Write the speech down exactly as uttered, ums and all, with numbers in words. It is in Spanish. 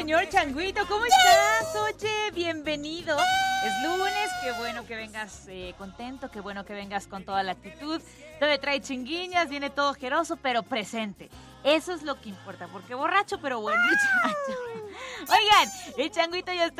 señor Changuito, ¿cómo estás? Oye, bienvenido. Es lunes, qué bueno que vengas eh, contento, qué bueno que vengas con toda la actitud. Te trae chinguiñas, viene todo ojeroso, pero presente. Eso es lo que importa, porque borracho, pero buen muchacho. Oigan, el Changuito ya está